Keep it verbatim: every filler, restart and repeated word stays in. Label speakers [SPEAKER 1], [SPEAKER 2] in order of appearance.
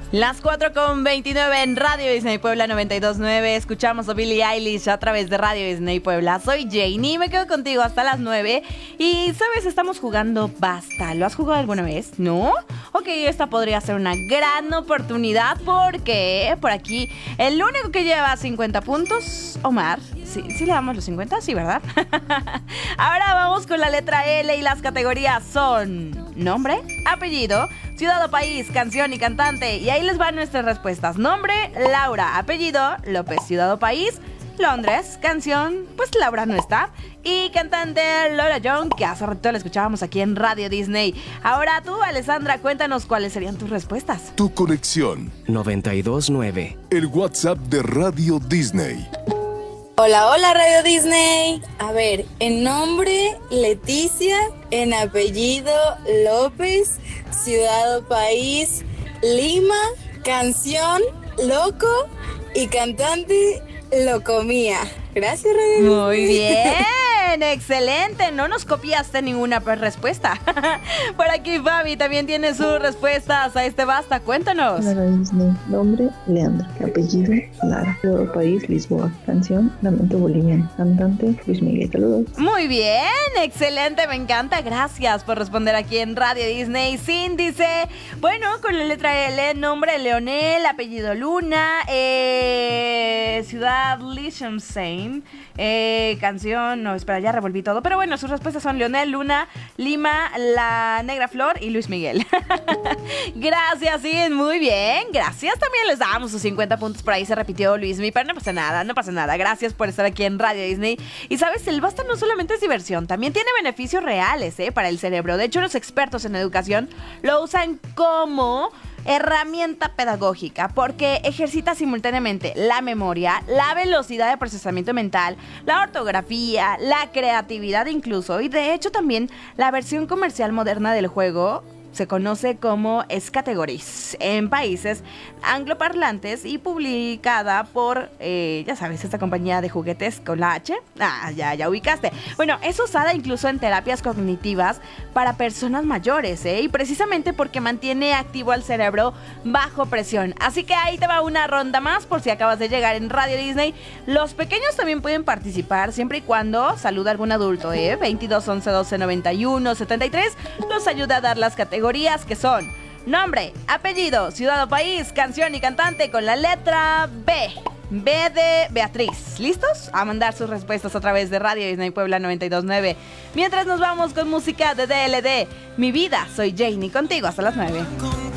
[SPEAKER 1] Las cuatro con veintinueve en Radio Disney Puebla noventa y dos punto nueve. Escuchamos a Billie Eilish a través de Radio Disney Puebla. Soy Janie y me quedo contigo hasta las nueve. Y, ¿sabes? Estamos jugando Basta. ¿Lo has jugado alguna vez? ¿No? Ok, esta podría ser una gran oportunidad porque por aquí el único que lleva cincuenta puntos, Omar. Sí, sí le damos los cincuenta, sí, ¿verdad? Ahora vamos con la letra L y las categorías son nombre, apellido, ciudad o país, canción y cantante. Y ahí les van nuestras respuestas. Nombre, Laura. Apellido, López. Ciudad o país, Londres. Canción, pues Laura no está. Y cantante, Lola Young, que hace rato la escuchábamos aquí en Radio Disney. Ahora tú, Alessandra, cuéntanos cuáles serían tus respuestas.
[SPEAKER 2] Tu conexión.
[SPEAKER 3] noventa y dos punto nueve.
[SPEAKER 2] El WhatsApp de Radio Disney.
[SPEAKER 4] Hola, hola Radio Disney. A ver, en nombre Leticia, en apellido López, ciudad o país Lima, canción Loco y cantante Locomía. Gracias, Radio Disney.
[SPEAKER 1] Muy bien, excelente. No nos copiaste ninguna respuesta. Por aquí Fabi también tiene sus respuestas a este Basta. Cuéntanos.
[SPEAKER 5] Hola, Radio Disney. Nombre, Leandro. Apellido, Lara. Ciudad, país, Lisboa. Canción, Lamento Boliviano. Cantante, Luis Miguel. Saludos.
[SPEAKER 1] Muy bien, excelente, me encanta. Gracias por responder aquí en Radio Disney. Sin dice, bueno, con la letra L, nombre, Leonel. Apellido, Luna. Eh, ciudad, Liechtenstein. Eh, canción, no, espera, ya revolví todo. Pero bueno, sus respuestas son Leonel, Luna, Lima, La Negra Flor y Luis Miguel. Gracias, sí, muy bien. Gracias, también les damos sus cincuenta puntos. Por ahí se repitió Luis Miguel, pero no pasa nada, no pasa nada. Gracias por estar aquí en Radio Disney. Y sabes, el Basta no solamente es diversión, también tiene beneficios reales, ¿eh? Para el cerebro. De hecho, los expertos en educación lo usan como herramienta pedagógica porque ejercita simultáneamente la memoria, la velocidad de procesamiento mental, la ortografía, la creatividad incluso, y de hecho también la versión comercial moderna del juego se conoce como Scattergories en países angloparlantes y publicada por, eh, ya sabes, esta compañía de juguetes con la H. Ah, ya, ya ubicaste. Bueno, es usada incluso en terapias cognitivas para personas mayores, ¿eh? Y precisamente porque mantiene activo al cerebro bajo presión. Así que ahí te va una ronda más por si acabas de llegar en Radio Disney. Los pequeños también pueden participar siempre y cuando saluda a algún adulto, ¿eh? veintidós, once, doce, noventa y uno, setenta y tres nos ayuda a dar las categorías que son nombre, apellido, ciudad o país, canción y cantante con la letra B. B de Beatriz. ¿Listos? A mandar sus respuestas a través de Radio Disney Puebla noventa y dos punto nueve. Mientras nos vamos con música de D L D. Mi vida, soy Janie, contigo hasta las nueve.